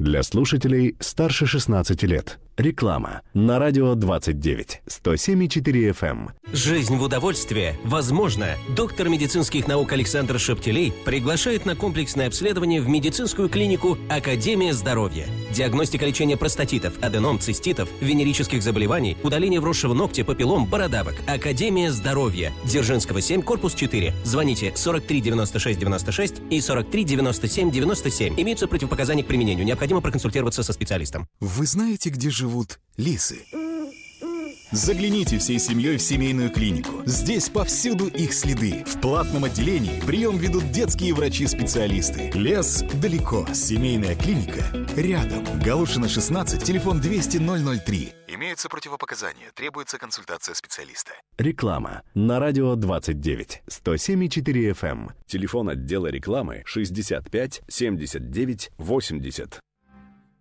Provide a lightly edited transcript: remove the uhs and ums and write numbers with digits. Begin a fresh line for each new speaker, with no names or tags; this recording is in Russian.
Для слушателей старше 16 лет. Реклама на радио 29, 107,4 FM.
Жизнь в удовольствии возможна. Доктор медицинских наук Александр Шептелей приглашает на комплексное обследование в медицинскую клинику «Академия здоровья». Диагностика лечения простатитов, аденом, циститов, венерических заболеваний, удаление вросшего ногтя, папиллом, бородавок. «Академия здоровья». Дзержинского, 7, корпус 4. Звоните 43 96 96 и 43 97 97. Имеются противопоказания к применению. Необходимо проконсультироваться со специалистом.
Вы знаете, где живут лисы? Загляните всей семьей в семейную клинику. Здесь повсюду их следы. В платном отделении прием ведут детские врачи-специалисты. Лес далеко, семейная клиника рядом. Галушина, 16, телефон 200 003. Имеются противопоказания, требуется консультация специалиста.
Реклама на радио 29, 107,4 FM.
Телефон отдела рекламы 65 79 80.